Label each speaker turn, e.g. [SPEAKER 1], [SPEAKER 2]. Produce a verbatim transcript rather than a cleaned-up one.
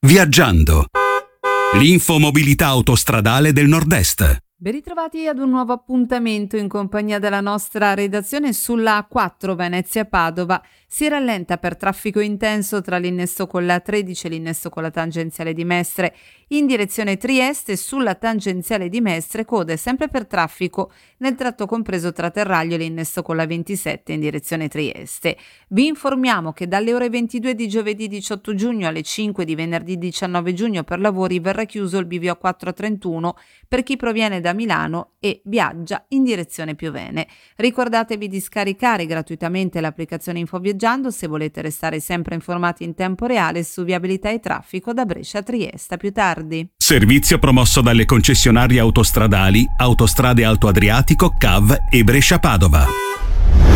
[SPEAKER 1] Viaggiando. L'infomobilità autostradale del Nord-Est.
[SPEAKER 2] Ben ritrovati ad un nuovo appuntamento in compagnia della nostra redazione sulla A quattro Venezia-Padova. Si rallenta per traffico intenso tra l'innesto con la tredici e l'innesto con la tangenziale di Mestre. In direzione Trieste, sulla tangenziale di Mestre, code sempre per traffico nel tratto compreso tra Terraglio e l'innesto con la ventisette in direzione Trieste. Vi informiamo che dalle ore ventidue di giovedì diciotto giugno alle cinque di venerdì diciannove giugno per lavori verrà chiuso il bivio A quattro trentuno per chi proviene da Milano e viaggia in direzione Piovene. Ricordatevi di scaricare gratuitamente l'applicazione Infoviaggiando se volete restare sempre informati in tempo reale su viabilità e traffico da Brescia a Trieste. A più tardi.
[SPEAKER 1] Servizio promosso dalle concessionarie autostradali Autostrade Alto Adriatico, C A V e Brescia Padova.